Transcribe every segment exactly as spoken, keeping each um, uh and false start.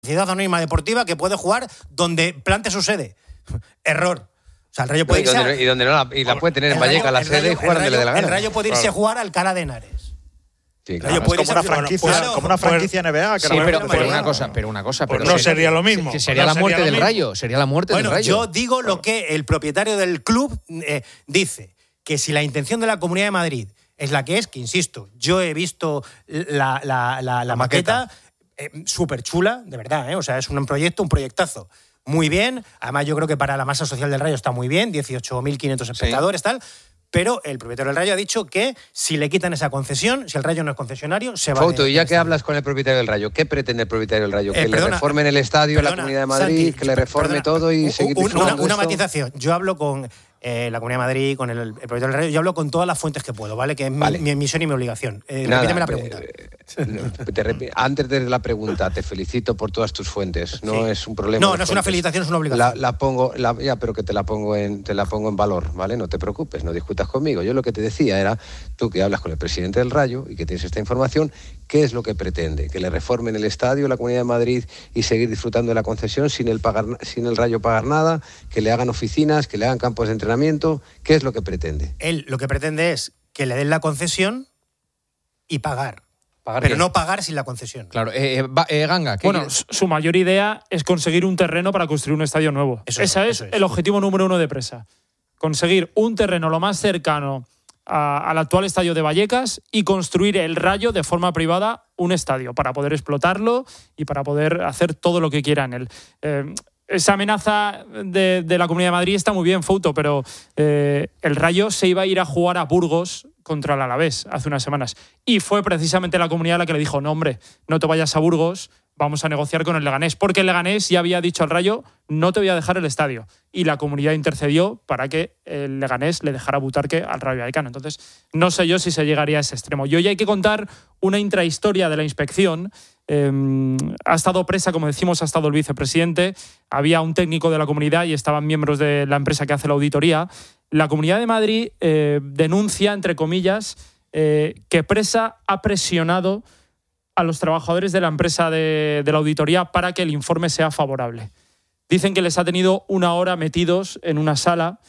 sociedad anónima deportiva que puede jugar donde plante su sede. Error. O sea, el Rayo puede y, donde, irse y, donde no la, y la puede tener en Vallecas la sede y jugar donde le dé la gana. El Rayo puede irse claro. a jugar al Alcalá de Henares. Sí, claro. Es como una franquicia, bueno, pues, como una franquicia N B A. Que sí, pero, pero una cosa, pero una cosa. Pues pero no sería lo mismo. Que sería no la sería muerte del mismo. Rayo. Sería la muerte bueno, del Rayo. Yo digo lo que el propietario del club eh, dice, que si la intención de la Comunidad de Madrid es la que es, que insisto, yo he visto la, la, la, la, la maqueta, maqueta eh, súper chula, de verdad, ¿eh? O sea, es un proyecto, un proyectazo. Muy bien, además yo creo que para la masa social del Rayo está muy bien, dieciocho mil quinientos espectadores, sí. tal. Pero el propietario del Rayo ha dicho que si le quitan esa concesión, si el Rayo no es concesionario, se va a... Fouto, y ya que hablas con el propietario del Rayo, ¿qué pretende el propietario del Rayo? ¿Que eh, perdona, le reformen el estadio, perdona, la Comunidad de Madrid, Santi, que le reforme perdona, todo y un, seguir disfrutando una, una matización. Yo hablo con eh, la Comunidad de Madrid, con el, el propietario del Rayo, yo hablo con todas las fuentes que puedo, ¿vale? Que es vale. mi, mi misión y mi obligación. Eh, Nada, repíteme la pregunta. Te, te, antes de la pregunta, te felicito por todas tus fuentes. No sí. es un problema. No, no es una felicitación, es una obligación. La, la pongo, la, ya, pero que te la pongo en, te la pongo en valor, ¿vale? No te preocupes, no discutas conmigo. Yo lo que te decía era, tú que hablas con el presidente del Rayo y que tienes esta información, ¿qué es lo que pretende? ¿Que le reformen el estadio, la Comunidad de Madrid y seguir disfrutando de la concesión sin el, pagar, sin el Rayo pagar nada? ¿Que le hagan oficinas, que le hagan campos de entrenamiento? ¿Qué es lo que pretende? Él lo que pretende es que le den la concesión y pagar. ¿Pagar pero qué? No pagar sin la concesión. Claro, eh, eh, eh, Ganga. ¿qué bueno, quieres? Su mayor idea es conseguir un terreno para construir un estadio nuevo. Eso Ese es, es, eso es el objetivo número uno de Presa. Conseguir un terreno lo más cercano a, al actual estadio de Vallecas y construir el Rayo de forma privada un estadio para poder explotarlo y para poder hacer todo lo que quiera en él. Eh, esa amenaza de, de la Comunidad de Madrid está muy bien, Fouto, pero eh, el Rayo se iba a ir a jugar a Burgos contra el Alavés hace unas semanas. Y fue precisamente la Comunidad la que le dijo, no, hombre, no te vayas a Burgos, vamos a negociar con el Leganés. Porque el Leganés ya había dicho al Rayo, no te voy a dejar el estadio. Y la Comunidad intercedió para que el Leganés le dejara Butarque al Rayo Vallecano. Entonces, no sé yo si se llegaría a ese extremo. Y hoy hay que contar una intrahistoria de la inspección. Eh, ha estado Presa, como decimos, ha estado el vicepresidente, había un técnico de la Comunidad y estaban miembros de la empresa que hace la auditoría. La Comunidad de Madrid eh, denuncia, entre comillas, eh, que Presa ha presionado a los trabajadores de la empresa de, de la auditoría para que el informe sea favorable. Dicen que les ha tenido una hora metidos en una sala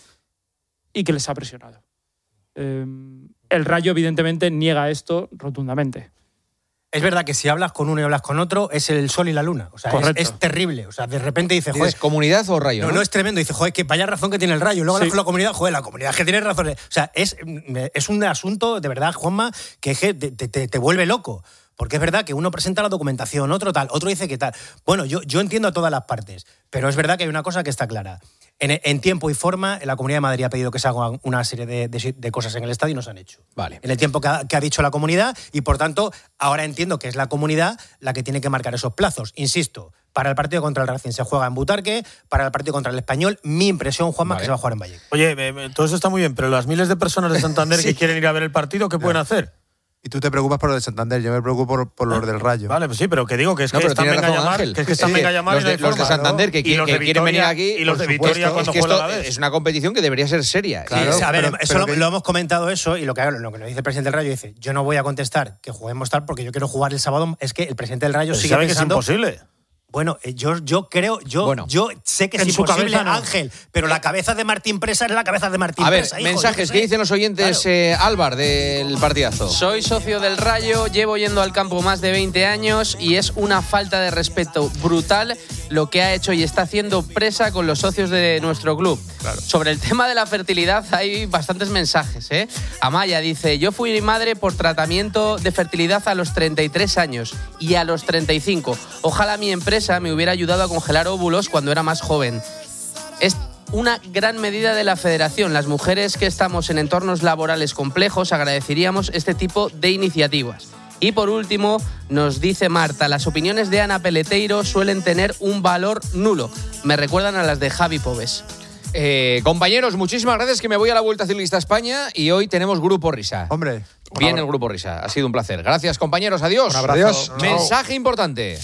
y que les ha presionado. Eh, el Rayo, evidentemente, niega esto rotundamente. Es verdad que si hablas con uno y hablas con otro, es el sol y la luna. O sea, es, es terrible. O sea, de repente dice, joder... ¿Es comunidad o Rayo? No, no, no es tremendo. Dice, joder, que vaya razón que tiene el Rayo. Luego sí. hablas con la comunidad, joder, la comunidad que tiene razón. O sea, es, es un asunto, de verdad, Juanma, que te, te, te vuelve loco. Porque es verdad que uno presenta la documentación, otro tal, otro dice que tal. Bueno, yo, yo entiendo a todas las partes, pero es verdad que hay una cosa que está clara. En, en tiempo y forma, la Comunidad de Madrid ha pedido que se hagan una serie de, de, de cosas en el estadio y no se han hecho. Vale. En el tiempo que ha, que ha dicho la Comunidad, y por tanto, ahora entiendo que es la Comunidad la que tiene que marcar esos plazos. Insisto, para el partido contra el Racing se juega en Butarque, para el partido contra el Español, mi impresión, Juanma, vale. que se va a jugar en Vallecas. Oye, eh, todo eso está muy bien, pero las miles de personas de Santander sí. que quieren ir a ver el partido, ¿qué no. pueden hacer? Y tú te preocupas por lo de Santander, yo me preocupo por, por los del Rayo. Vale, pues sí, pero que digo que es no, que están venga a llamar, Ángel. que es que están venga a llamar los de, los de Santander que, quieren, que quieren venir aquí y los de Vitoria cuando es que juegan esto a la vez. Es una competición que debería ser seria. Claro, sí, a ver, pero, eso pero lo, que... lo hemos comentado eso y lo que, lo que nos dice el presidente del Rayo dice, yo no voy a contestar que juguemos tal porque yo quiero jugar el sábado. Es que el presidente del Rayo pero sigue sabe pensando que es imposible. Bueno, yo, yo creo, yo, bueno, yo sé que es imposible, no. Ángel, pero la cabeza de Martín Presa es la cabeza de Martín a ver, Presa. Hijo, mensajes, ¿qué dicen los oyentes, claro. eh, Álvar, del partidazo? Soy socio del Rayo, llevo yendo al campo más de veinte años y es una falta de respeto brutal lo que ha hecho y está haciendo Presa con los socios de nuestro club. Claro. Sobre el tema de la fertilidad hay bastantes mensajes, ¿eh? Amaya dice, yo fui madre por tratamiento de fertilidad a los treinta y tres años y a los treinta y cinco. Ojalá mi empresa me hubiera ayudado a congelar óvulos cuando era más joven. Es una gran medida de la federación. Las mujeres que estamos en entornos laborales complejos agradeceríamos este tipo de iniciativas. Y por último, nos dice Marta, las opiniones de Ana Peleteiro suelen tener un valor nulo. Me recuerdan a las de Javi Pobes. Eh, compañeros, muchísimas gracias, que me voy a la Vuelta Ciclista a España y hoy tenemos Grupo Risa. Hombre. Bien el Grupo Risa, ha sido un placer. Gracias, compañeros, adiós. Un abrazo. Adiós. Mensaje importante.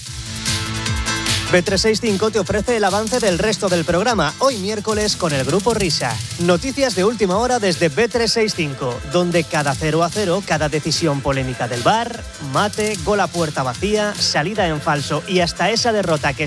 B trescientos sesenta y cinco te ofrece el avance del resto del programa, hoy miércoles con el Grupo Risa. Noticias de última hora desde B trescientos sesenta y cinco, donde cada cero a cero, cada decisión polémica del V A R, mate, gol a puerta vacía, salida en falso y hasta esa derrota que